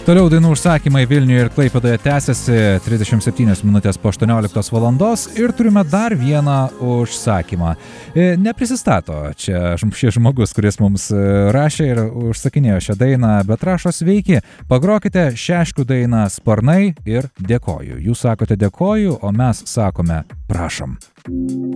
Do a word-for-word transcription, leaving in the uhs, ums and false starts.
Toliau dainų užsakymai Vilniuje ir Klaipėdoje tęsiasi trisdešimt septynios minutės po aštuonioliktos valandos ir turime dar vieną užsakymą. Neprisistato čia šis žmogus, kuris mums rašė ir užsakinėjo šią dainą, bet rašo sveiki, pagrokite Šeškių dainą Sparnai ir Dėkoju. Jūs sakote dėkoju, o mes sakome prašom.